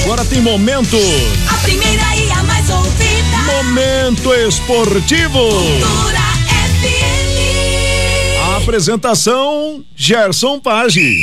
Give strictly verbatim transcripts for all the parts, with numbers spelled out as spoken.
Agora tem momento. A primeira e a mais ouvida. Momento esportivo. Cultura F M. A apresentação, Gerson Page.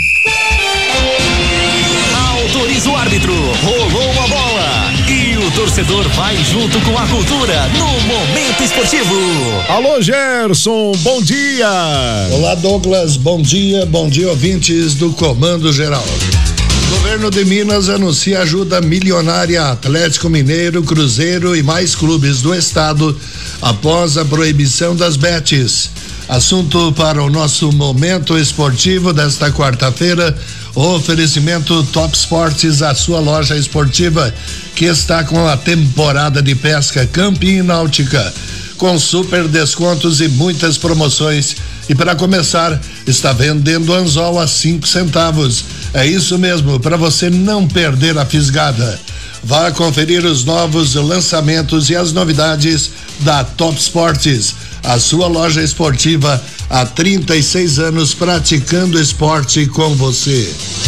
Autoriza o árbitro, rolou a bola e o torcedor vai junto com a cultura no Momento Esportivo. Alô, Gerson, bom dia. Olá, Douglas, bom dia, bom dia, ouvintes do Comando Geral. O governo de Minas anuncia ajuda milionária a Atlético Mineiro, Cruzeiro e mais clubes do estado após a proibição das betes. Assunto para o nosso Momento Esportivo desta quarta-feira. O oferecimento Top Esportes, a sua loja esportiva que está com a temporada de pesca Camping e Náutica, com super descontos e muitas promoções. E para começar, está vendendo anzol a cinco centavos. É isso mesmo, para você não perder a fisgada. Vá conferir os novos lançamentos e as novidades da Top Esportes, a sua loja esportiva há trinta e seis anos praticando esporte com você.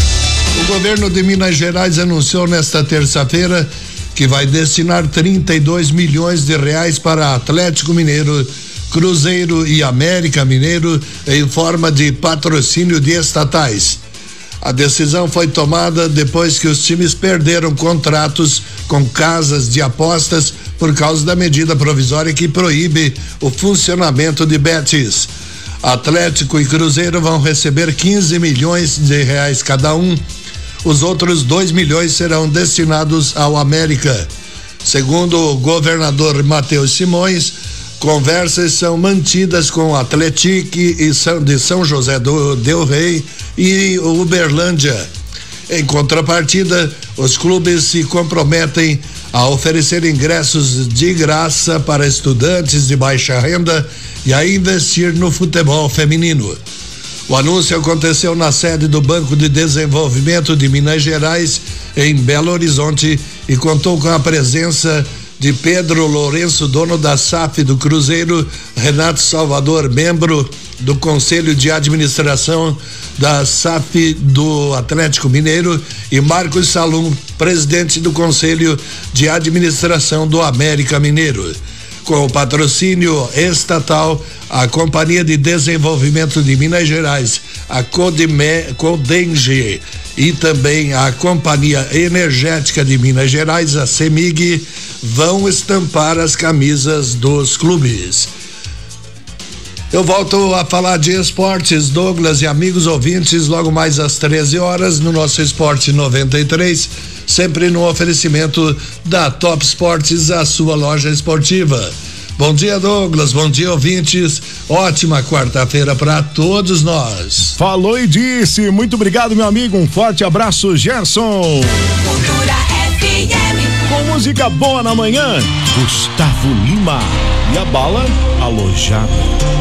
O governo de Minas Gerais anunciou nesta terça-feira que vai destinar trinta e dois milhões de reais para Atlético Mineiro, Cruzeiro e América Mineiro em forma de patrocínio de estatais. A decisão foi tomada depois que os times perderam contratos com casas de apostas por causa da medida provisória que proíbe o funcionamento de betes. Atlético e Cruzeiro vão receber quinze milhões de reais cada um. Os outros dois milhões serão destinados ao América. Segundo o governador Matheus Simões, conversas são mantidas com o Atlético e São, de São José do Del Rey e Uberlândia. Em contrapartida, os clubes se comprometem a oferecer ingressos de graça para estudantes de baixa renda e a investir no futebol feminino. O anúncio aconteceu na sede do Banco de Desenvolvimento de Minas Gerais, em Belo Horizonte, e contou com a presença de Pedro Lourenço, dono da S A F do Cruzeiro, Renato Salvador, membro do Conselho de Administração da S A F do Atlético Mineiro, e Marcos Salum, presidente do Conselho de Administração do América Mineiro. Com o patrocínio estatal, a Companhia de Desenvolvimento de Minas Gerais, a Codeme, Codenge, e também a Companhia Energética de Minas Gerais, a CEMIG, vão estampar as camisas dos clubes. Eu volto a falar de esportes, Douglas e amigos ouvintes, logo mais às treze horas no nosso Esporte noventa e três, sempre no oferecimento da Top Esportes, a sua loja esportiva. Bom dia, Douglas, bom dia, ouvintes, ótima quarta-feira para todos nós. Falou e disse, muito obrigado, meu amigo, um forte abraço, Gerson. Cultura F M. Com música boa na manhã, Gustavo Lima e a bala alojada.